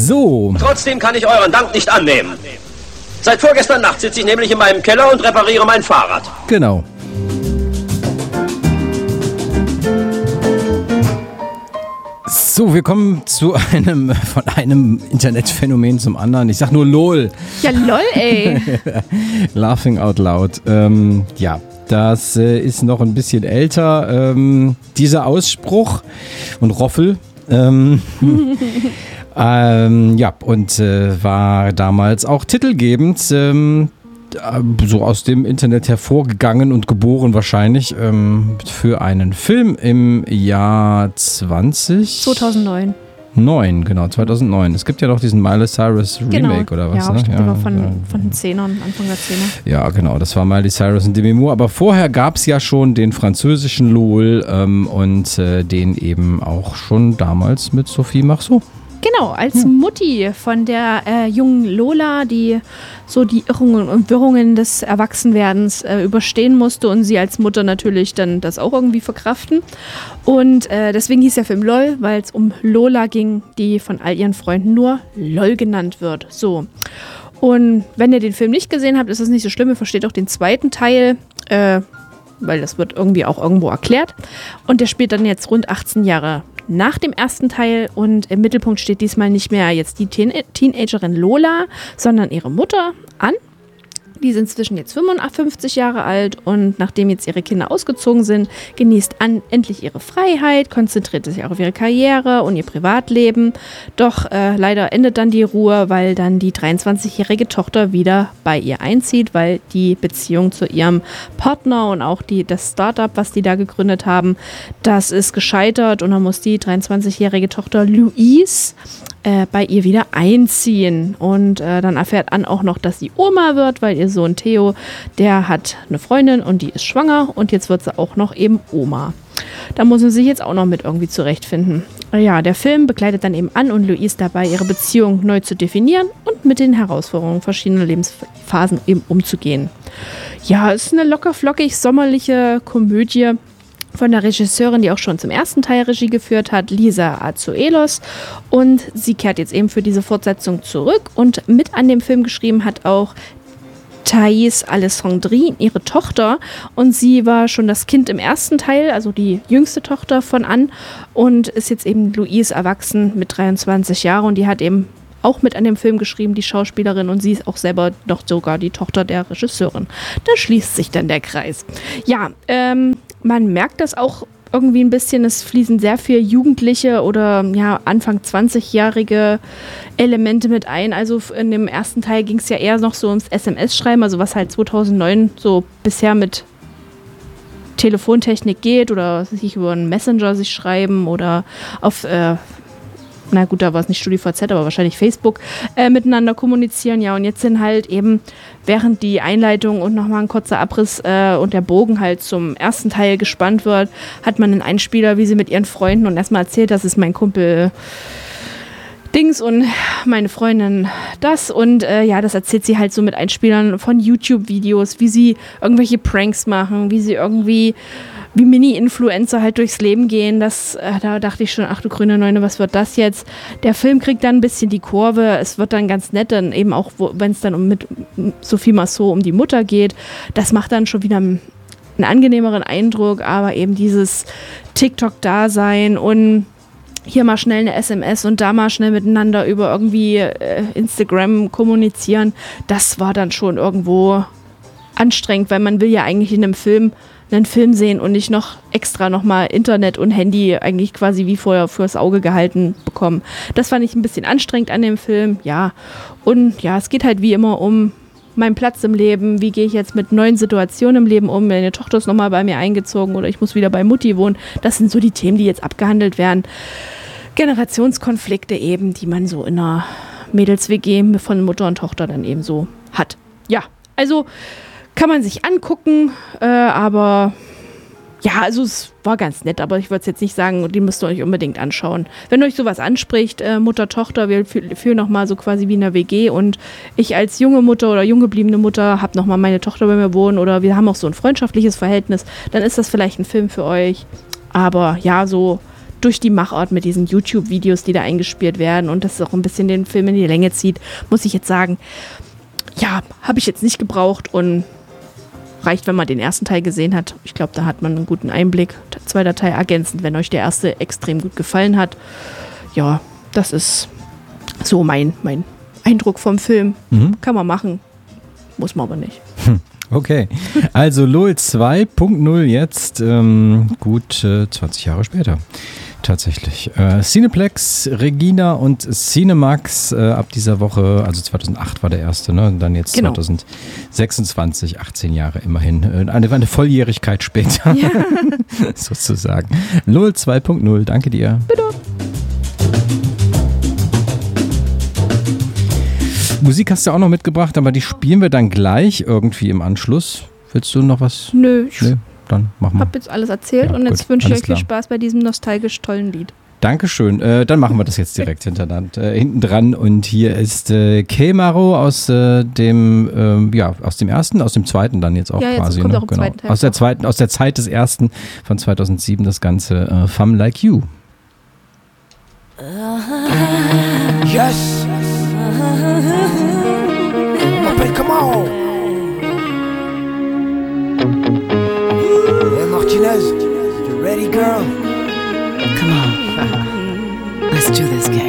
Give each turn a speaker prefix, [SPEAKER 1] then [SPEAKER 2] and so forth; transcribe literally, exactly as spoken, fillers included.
[SPEAKER 1] So.
[SPEAKER 2] Trotzdem kann ich euren Dank nicht annehmen. Seit vorgestern Nacht sitze ich nämlich in meinem Keller und repariere mein Fahrrad.
[SPEAKER 1] Genau. So, wir kommen zu einem, von einem Internetphänomen zum anderen. Ich sag nur LOL.
[SPEAKER 3] Ja, lol, ey.
[SPEAKER 1] Laughing out loud. Ähm, ja, das äh, ist noch ein bisschen älter, ähm, dieser Ausspruch und Roffel. Ähm, ähm, ja, und äh, war damals auch titelgebend. Ähm, so aus dem Internet hervorgegangen und geboren wahrscheinlich ähm, für einen Film im Jahr zwanzig
[SPEAKER 3] zweitausendneun.
[SPEAKER 1] Neun, genau, zweitausendneun. Es gibt ja noch diesen Miley Cyrus Remake
[SPEAKER 3] Genau.
[SPEAKER 1] oder was,
[SPEAKER 3] ja,
[SPEAKER 1] ne?
[SPEAKER 3] Ich
[SPEAKER 1] Ja,
[SPEAKER 3] glaube von,
[SPEAKER 1] ja.
[SPEAKER 3] von den Zehnern, Anfang der Zehner.
[SPEAKER 1] Ja, genau, das war Miley Cyrus und Demi Moore. Aber vorher gab es ja schon den französischen LOL ähm, und äh, den eben auch schon damals mit Sophie Marceau.
[SPEAKER 3] Genau, als hm. Mutti von der äh, jungen Lola, die so die Irrungen und Wirrungen des Erwachsenwerdens äh, überstehen musste und sie als Mutter natürlich dann das auch irgendwie verkraften. Und äh, deswegen hieß der Film LOL, weil es um Lola ging, die von all ihren Freunden nur LOL genannt wird. So. Und wenn ihr den Film nicht gesehen habt, ist das nicht so schlimm. Ihr versteht auch den zweiten Teil, äh, weil das wird irgendwie auch irgendwo erklärt. Und der spielt dann jetzt rund achtzehn Jahre nach dem ersten Teil und im Mittelpunkt steht diesmal nicht mehr jetzt die Teen- Teenagerin Lola, sondern ihre Mutter Ann. Die sind inzwischen jetzt fünfundfünfzig Jahre alt und nachdem jetzt ihre Kinder ausgezogen sind, genießt Ann endlich ihre Freiheit, konzentriert sich auch auf ihre Karriere und ihr Privatleben. Doch äh, leider endet dann die Ruhe, weil dann die dreiundzwanzigjährige Tochter wieder bei ihr einzieht, weil die Beziehung zu ihrem Partner und auch die, das Startup, was die da gegründet haben, das ist gescheitert und dann muss die dreiundzwanzigjährige Tochter Louise äh, bei ihr wieder einziehen. Und äh, dann erfährt Ann auch noch, dass sie Oma wird, weil ihr Sohn Theo, der hat eine Freundin und die ist schwanger und jetzt wird sie auch noch eben Oma. Da muss sie sich jetzt auch noch mit irgendwie zurechtfinden. Ja, der Film begleitet dann eben Ann und Louise dabei, ihre Beziehung neu zu definieren und mit den Herausforderungen verschiedener Lebensphasen eben umzugehen. Ja, es ist eine locker flockig sommerliche Komödie von der Regisseurin, die auch schon zum ersten Teil Regie geführt hat, Lisa Azuelos. Und sie kehrt jetzt eben für diese Fortsetzung zurück und mit an dem Film geschrieben hat auch Thais Alessandrine, ihre Tochter, und sie war schon das Kind im ersten Teil, also die jüngste Tochter von Ann und ist jetzt eben Louise erwachsen mit dreiundzwanzig Jahren und die hat eben auch mit an dem Film geschrieben, die Schauspielerin, und sie ist auch selber noch sogar die Tochter der Regisseurin. Da schließt sich dann der Kreis. Ja, ähm, man merkt das auch irgendwie ein bisschen, es fließen sehr viele Jugendliche oder ja, Anfang zwanzigjährige Elemente mit ein. Also in dem ersten Teil ging es ja eher noch so ums S M S-Schreiben, also was halt zweitausendneun so bisher mit Telefontechnik geht oder sich über einen Messenger sich schreiben oder auf, äh, na gut, da war es nicht StudiVZ, aber wahrscheinlich Facebook, äh, miteinander kommunizieren. Ja, und jetzt sind halt eben, während die Einleitung und nochmal ein kurzer Abriss äh, und der Bogen halt zum ersten Teil gespannt wird, hat man einen Einspieler, wie sie mit ihren Freunden und erstmal erzählt, das ist mein Kumpel Dings und meine Freundin das. Und äh, ja, das erzählt sie halt so mit Einspielern von YouTube-Videos, wie sie irgendwelche Pranks machen, wie sie irgendwie wie Mini-Influencer halt durchs Leben gehen. Das, äh, da dachte ich schon, ach du grüne Neune, was wird das jetzt? Der Film kriegt dann ein bisschen die Kurve. Es wird dann ganz nett, dann eben auch, wenn es dann um mit Sophie Marceau um die Mutter geht. Das macht dann schon wieder einen angenehmeren Eindruck, aber eben dieses TikTok-Dasein und hier mal schnell eine S M S und da mal schnell miteinander über irgendwie äh, Instagram kommunizieren, das war dann schon irgendwo anstrengend, weil man will ja eigentlich in einem Film einen Film sehen und nicht noch extra nochmal Internet und Handy eigentlich quasi wie vorher fürs Auge gehalten bekommen. Das fand ich ein bisschen anstrengend an dem Film, ja. Und ja, es geht halt wie immer um meinen Platz im Leben, wie gehe ich jetzt mit neuen Situationen im Leben um, meine Tochter ist nochmal bei mir eingezogen oder ich muss wieder bei Mutti wohnen. Das sind so die Themen, die jetzt abgehandelt werden. Generationskonflikte eben, die man so in einer Mädels-W G von Mutter und Tochter dann eben so hat. Ja, also kann man sich angucken, äh, aber ja, also es war ganz nett, aber ich würde es jetzt nicht sagen, die müsst ihr euch unbedingt anschauen. Wenn euch sowas anspricht, äh, Mutter, Tochter, wir fühlen nochmal so quasi wie in einer W G und ich als junge Mutter oder jung gebliebene Mutter habe nochmal meine Tochter bei mir wohnen oder wir haben auch so ein freundschaftliches Verhältnis, dann ist das vielleicht ein Film für euch. Aber ja, so durch die Machart mit diesen YouTube-Videos, die da eingespielt werden und das auch ein bisschen den Film in die Länge zieht, muss ich jetzt sagen, ja, habe ich jetzt nicht gebraucht und reicht, wenn man den ersten Teil gesehen hat. Ich glaube, da hat man einen guten Einblick. Der zweite Teil ergänzend, wenn euch der erste extrem gut gefallen hat. Ja, das ist so mein, mein Eindruck vom Film. Mhm. Kann man machen, muss man aber nicht.
[SPEAKER 1] Hm. Okay, also L O L zwei Punkt null jetzt, ähm, gut äh, zwanzig Jahre später tatsächlich. Äh, Cineplex, Regina und Cinemax äh, ab dieser Woche, also zweitausendacht war der erste, ne? Und dann jetzt genau. zweitausendsechsundzwanzig, achtzehn Jahre immerhin. Äh, eine, eine Volljährigkeit später, ja. sozusagen. L O L zwei Punkt null, danke dir.
[SPEAKER 3] Bitte.
[SPEAKER 1] Musik hast du auch noch mitgebracht, aber die spielen wir dann gleich irgendwie im Anschluss. Willst du noch was?
[SPEAKER 3] Nö, ich
[SPEAKER 1] nee, dann machen wir.
[SPEAKER 3] Hab jetzt alles erzählt ja, und jetzt wünsche ich euch viel Spaß bei diesem nostalgisch tollen Lied.
[SPEAKER 1] Dankeschön. Äh, dann machen wir das jetzt direkt hintereinander, äh, hinten dran. Und hier ist äh, Kemaro aus äh, dem, äh, ja, aus dem ersten, aus dem zweiten dann jetzt auch
[SPEAKER 3] ja, jetzt
[SPEAKER 1] quasi.
[SPEAKER 3] Kommt
[SPEAKER 1] ne?
[SPEAKER 3] auch im
[SPEAKER 1] genau.
[SPEAKER 3] zweiten Teil
[SPEAKER 1] aus der zweiten, aus der Zeit des ersten von zweitausendsieben das Ganze. Äh, Femme Like You.
[SPEAKER 4] Yes. M'appelle comment? Hey Martinez, you ready, girl?
[SPEAKER 5] Come on. Let's do this, gang.